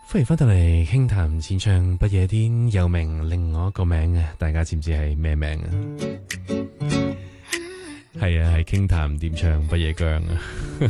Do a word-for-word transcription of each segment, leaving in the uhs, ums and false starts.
歡迎翻到嚟傾談淺唱不夜天，又名另外一個名啊，大家知唔知係咩名啊？係啊，係傾談點唱不夜薑啊！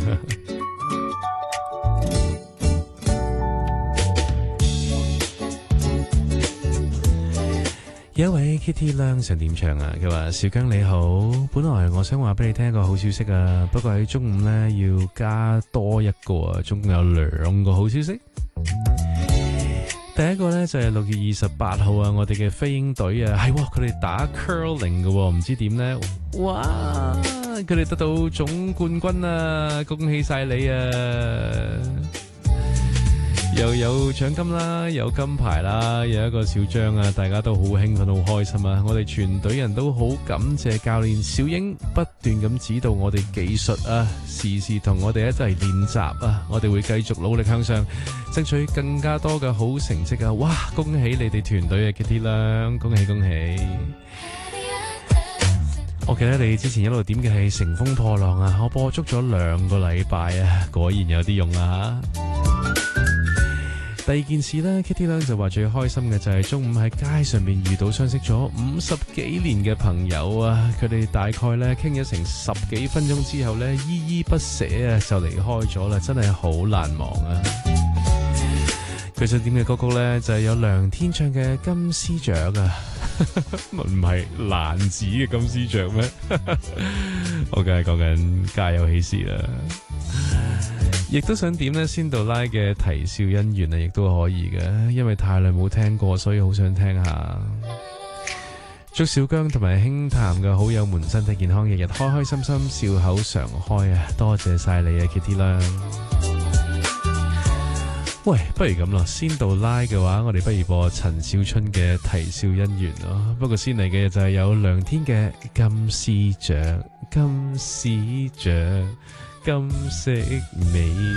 有一位 Kitty 亮想點唱啊，佢話小姜你好，本來我想話俾你聽一個好消息啊，不過喺中午呢要加多一個啊，總共有兩個好消息。第一個呢就係六月二十八號啊，我哋嘅飛鷹隊啊，係佢哋打 curling 嘅，唔知點呢？哇！佢哋得到總冠軍啊，恭喜晒你啊！又有獎金啦，有金牌啦，有一個小章啊，大家都好興奮，好開心啊！我哋全隊人都好感謝教練小英不斷咁指導我哋技術啊，時時同我哋一齊練習啊！我哋會繼續努力向上，爭取更加多嘅好成績啊！哇，恭喜你哋團隊嘅 Kitty 啦，恭喜恭喜！我記得你之前一路點嘅係乘風破浪啊，我播足咗兩個禮拜啊，果然有啲用啊！第二件事呢 Kitty 咧就話最開心嘅就係中午喺街上面遇到相識咗五十幾年嘅朋友啊，佢哋大概呢傾咗成十幾分鐘之後呢，依依不捨啊，就離開咗啦，真係好難忘啊！佢想點嘅歌曲呢，就係有梁天唱嘅《金絲雀》啊，唔係蘭子嘅金絲雀咩？我梗係講緊家有喜事啦。亦都想點呢仙杜拉嘅啼笑姻緣啊，亦都可以嘅，因為太耐冇聽過，所以好想聽下。祝小姜同埋輕談嘅好友們身體健康，日日開開心心，笑口常開啊！多謝晒你啊 Kitty 啦。喂，不如咁啦，仙杜拉嘅話，我哋不如播陳小春嘅啼笑姻緣咯。不過先嚟嘅就係有梁天嘅金絲雀，金絲雀。金色美